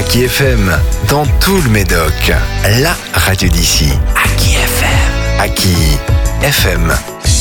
Aki FM, dans tout le Médoc. La radio d'ici. Aki FM. Aki FM.